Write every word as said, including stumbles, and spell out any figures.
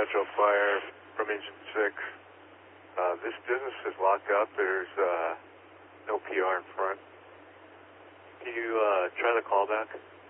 Metro Fire from Engine six. Uh, this business is locked up. There's uh, no P R in front. Can you uh, try the callback?